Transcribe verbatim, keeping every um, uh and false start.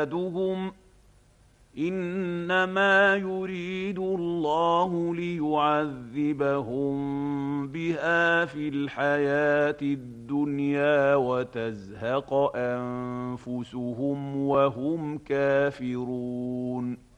أولادهم إنما يريد الله ليعذبهم بها في الحياة الدنيا وتزهق أنفسهم وهم كافرون.